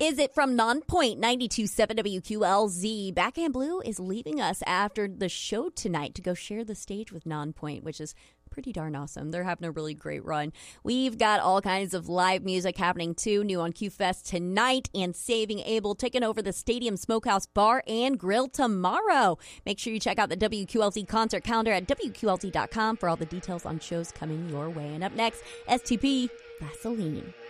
is it from Nonpoint 92.7 WQLZ. Backhand Blue is leaving us after the show tonight to go share the stage with Nonpoint, which is pretty darn awesome. They're having a really great run. We've got all kinds of live music happening too. New on QFest tonight and Saving Abel taking over the Stadium Smokehouse Bar and Grill tomorrow. Make sure you check out the WQLZ concert calendar at WQLZ.com for all the details on shows coming your way. And up next, STP Vaseline.